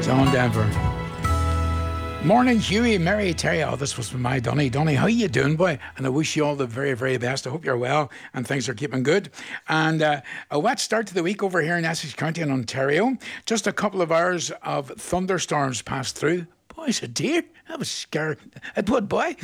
John Denver. Morning, Hughie, Mary, Terry. Oh, this was from my Donny. Donny, how you doing, boy? And I wish you all the very, very best. I hope you're well and things are keeping good. And a wet start to the week over here in Essex County in Ontario. Just a couple of hours of thunderstorms passed through. Boys, a dear, I was scared. It would, boy.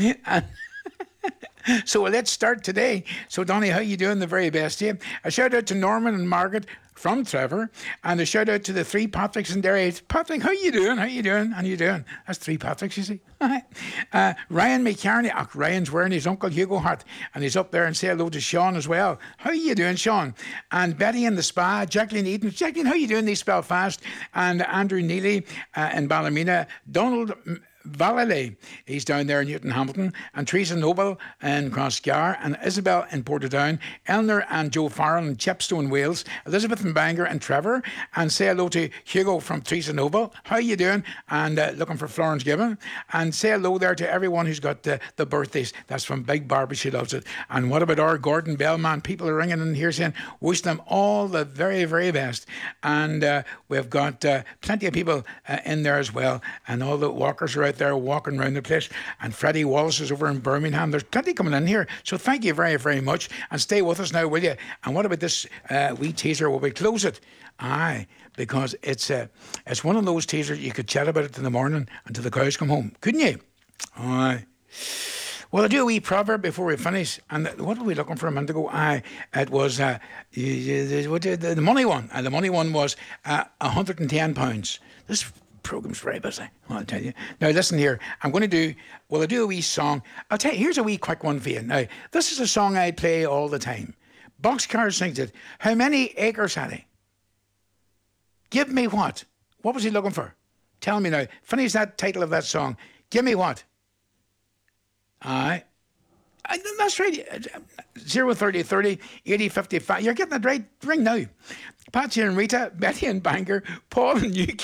So let's start today. So, Donny, how you doing? The very best to you. A shout out to Norman and Margaret from Trevor, and a shout out to the three Patricks in Derry. Patrick, how you doing? How you doing? How you doing? That's three Patricks, you see. Ryan McCarney. Oh, Ryan's wearing his Uncle Hugo hat, and he's up there, and say hello to Sean as well. How you doing, Sean? And Betty in the Spa, Jacqueline Eden. Jacqueline, how you doing? East Belfast. And Andrew Neely in Ballymena. Donald Vallely, he's down there in Newton Hamilton, and Teresa Noble in Crossgar, and Isabel in Portadown, Eleanor and Joe Farrell in Chepstow, Wales, Elizabeth and Bangor and Trevor, and say hello to Hugo from Teresa Noble. How you doing? And looking for Florence Gibbon, and say hello there to everyone who's got the birthdays. That's from Big Barbie, she loves it. And what about our Gordon Bellman? People are ringing in here saying wish them all the very, very best. And we've got plenty of people in there as well, and all the walkers are out there walking around the place, and Freddie Wallace is over in Birmingham. There's plenty coming in here, so thank you very, very much, and stay with us now, will you? And what about this wee teaser? Will we close it? Aye, because it's one of those teasers you could chat about it in the morning until the cows come home, couldn't you? Aye. Well, I'll do a wee proverb before we finish. And what were we looking for a minute ago? It was the money one. And the money one was £110. This program's very busy, I'll tell you. Now, listen here. I'll do a wee song. I'll tell you, here's a wee quick one for you. Now, this is a song I play all the time. Boxcar sings it. How many acres had he? Give me what? What was he looking for? Tell me now. Finish that title of that song. Give me what? Aye. That's right. 030 30 80 55. You're getting it right. Ring now. Patsy and Rita, Betty and Bangor, Paul in UK,